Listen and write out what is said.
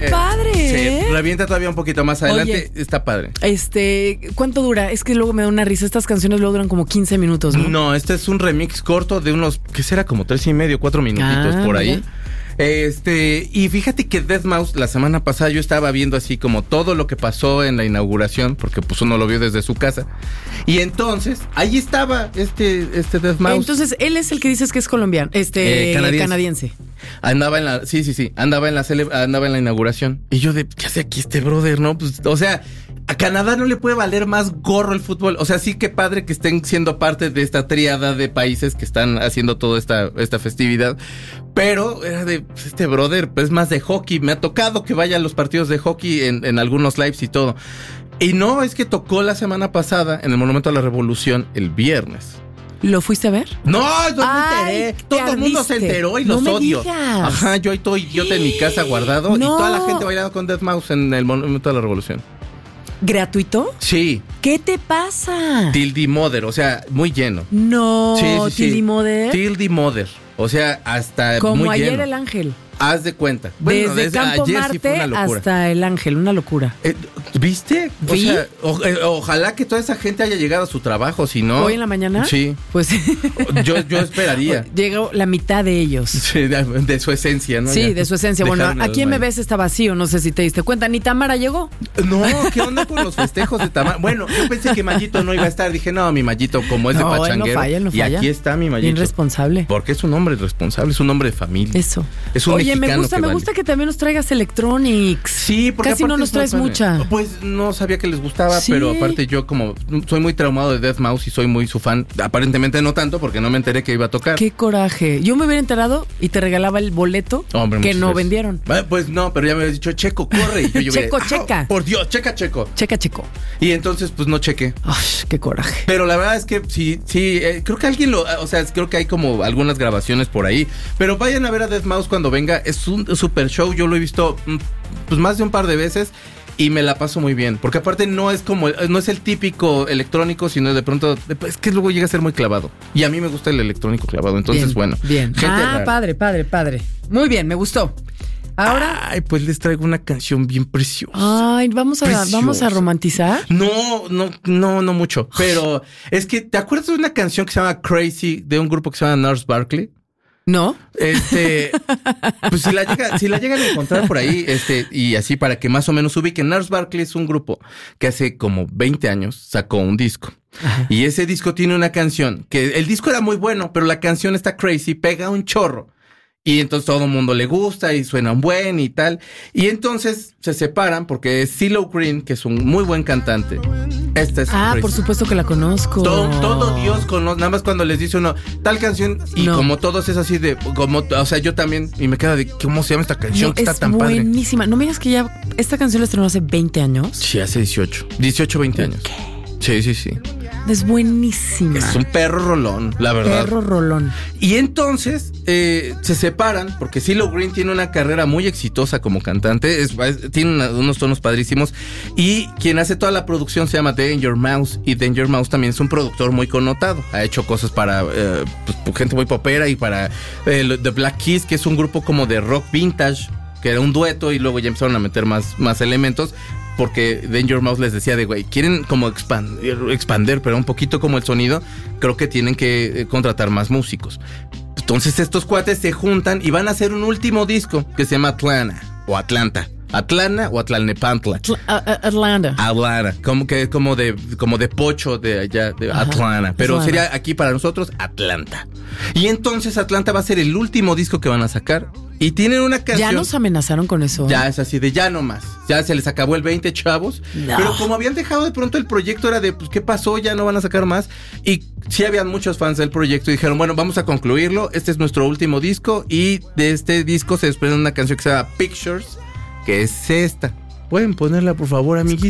padre. Sí, revienta todavía un poquito más adelante. Oye, está padre. ¿Cuánto dura? Es que luego me da una risa. Estas canciones luego duran como 15 minutos, ¿no? No, este es un remix corto de unos, ¿qué será? Como 3.5, 4 minutitos por ahí. Mira. Y fíjate que Deadmau5 la semana pasada yo estaba viendo así como todo lo que pasó en la inauguración, porque pues uno lo vio desde su casa. Y entonces, ahí estaba este Deadmau5. Entonces, él es el que dices que es colombiano, canadiense. Andaba en la, andaba en la inauguración. Y yo ¿qué hace aquí este brother, no? Pues, o sea, a Canadá no le puede valer más gorro el fútbol. O sea, sí que padre que estén siendo parte de esta tríada de países que están haciendo toda esta festividad. Pero era este brother, pues más de hockey. Me ha tocado que vaya a los partidos de hockey en algunos lives y todo. Y no, es que tocó la semana pasada en el Monumento a la Revolución el viernes. ¿Lo fuiste a ver? No, yo me enteré. Todo el mundo se enteró y los odio. Ajá, yo ahí estoy idiota en mi casa guardado y toda la gente bailando con Deadmau5 en el Monumento a la Revolución. ¿Gratuito? Sí. ¿Qué te pasa? Tilde Mother, o sea, muy lleno. No, sí. Tilde Mother. Tilde Mother, o sea, hasta como muy ayer lleno. El Ángel. Haz de cuenta. Bueno, desde Campo ayer Marte sí fue una locura. hasta El Ángel, una locura. ¿Viste? ¿Vi? O sea, ojalá que toda esa gente haya llegado a su trabajo, si no... ¿Hoy en la mañana? Sí. Pues... yo esperaría. Llegó la mitad de ellos. Sí, de su esencia, ¿no? Sí, ya. de su esencia. Bueno, aquí en MBS está vacío, no sé si te diste cuenta. Ni Tamara llegó. No, ¿qué onda con los festejos de Tamara? Bueno, yo pensé que Mayito no iba a estar. Dije, no, mi Mayito, como es de pachanguero. Él no falla. Y aquí está mi Mayito. Bien responsable. Porque es un hombre responsable, es un hombre de familia. Eso. Es un Oye, mexicano me gusta que también nos traigas Electronics. Sí, porque casi no nos traes mucha. Pues no sabía que les gustaba, sí. Pero aparte yo como soy muy traumado de Deadmau5 y soy muy su fan, aparentemente no tanto porque no me enteré que iba a tocar. Qué coraje. Yo me hubiera enterado y te regalaba el boleto. Hombre, que no vendieron. Pues no, pero ya me habías dicho, Checo, corre. Y yo Checa. Por Dios, checa, Checo. Checo. Y entonces pues no chequé. Ay, qué coraje. Pero la verdad es que sí, creo que alguien creo que hay como algunas grabaciones por ahí. Pero vayan a ver a Deadmau5 cuando venga. Es un super show. Yo lo he visto pues más de un par de veces y me la paso muy bien, porque aparte no es el típico electrónico, sino de pronto es que luego llega a ser muy clavado y a mí me gusta el electrónico clavado, entonces bien, bueno. Bien. Padre. Muy bien, me gustó. Ahora, pues les traigo una canción bien preciosa. Ay, vamos a romantizar. No mucho, pero es que ¿te acuerdas de una canción que se llama Crazy de un grupo que se llama Gnarls Barkley? No. Pues si la llegan a encontrar por ahí, y así para que más o menos ubiquen, Gnarls Barkley es un grupo que hace como 20 años sacó un disco. Ajá. Y ese disco tiene una canción que el disco era muy bueno, pero la canción está crazy, pega un chorro. Y entonces todo el mundo le gusta y suena buen y tal. Y entonces se separan porque CeeLo Green, que es un muy buen cantante. Esta es crazy. Por supuesto que la conozco. Todo Dios conoce. Nada más cuando les dice uno tal canción y como todos es así de o sea, yo también y me queda de ¿cómo se llama esta canción? Que está tan padre. Es buenísima. No me digas que ya esta canción la estrenó hace 20 años. Sí, hace 20 años. ¿Qué? Sí. Es buenísima. Es un perro rolón, la verdad. Perro rolón. Y entonces se separan porque CeeLo Green tiene una carrera muy exitosa como cantante. Tiene unos tonos padrísimos. Y quien hace toda la producción se llama Danger Mouse. Y Danger Mouse también es un productor muy connotado. Ha hecho cosas para gente muy popera y para The Black Keys, que es un grupo como de rock vintage, que era un dueto y luego ya empezaron a meter más elementos. Porque Danger Mouse les decía güey, quieren como expander, pero un poquito como el sonido, creo que tienen que contratar más músicos. Entonces estos cuates se juntan y van a hacer un último disco que se llama Atlanta o Atlalnepantla. Atlanta. Como de pocho de allá de Atlanta. Pero Atlanta sería aquí para nosotros Atlanta. Y entonces Atlanta va a ser el último disco que van a sacar. Y tienen una canción. Ya nos amenazaron con eso. Ya es así de ya no más. Ya se les acabó el 20, chavos. No. Pero como habían dejado de pronto el proyecto, era de pues ¿qué pasó? Ya no van a sacar más. Y sí habían muchos fans del proyecto y dijeron, bueno, vamos a concluirlo. Este es nuestro último disco. Y de este disco se desprende una canción que se llama Pictures, que es esta. ¿Pueden ponerla, por favor, amiguis?